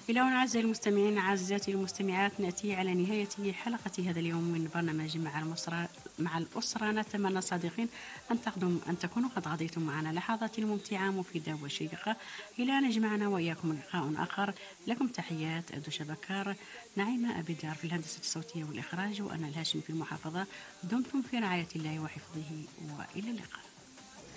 إلى هنا أعزائي المستمعين عزيزاتي المستمعات نأتي على نهاية حلقة هذا اليوم من برنامج مع الأسرة. نتمنى صديقين أن تكونوا قد قضيتم معنا لحظات ممتعة مفيدة وشيقة إلى أن يجمعنا وإياكم لقاء آخر. لكم تحيات أدو شبكار، نعيمة أبي دار في الهندسة الصوتية والإخراج، وأنا الهاشم في المحافظة. دمتم في رعاية الله وحفظه، وإلى اللقاء.